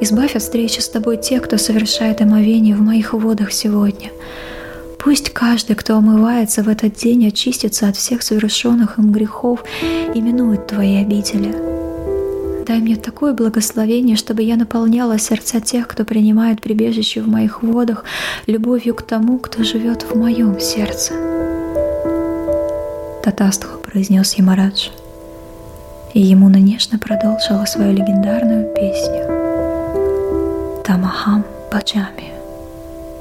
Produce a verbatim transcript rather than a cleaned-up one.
Избавь от встречи с Тобой тех, кто совершает омовение в моих водах сегодня. Пусть каждый, кто омывается в этот день, очистится от всех совершенных им грехов и минует Твои обители. Дай мне такое благословение, чтобы я наполняла сердца тех, кто принимает прибежище в моих водах, любовью к тому, кто живет в моем сердце. Татастху произнес Ямарадж, и Ямуна нежно продолжила свою легендарную песню Тамахам Баджами.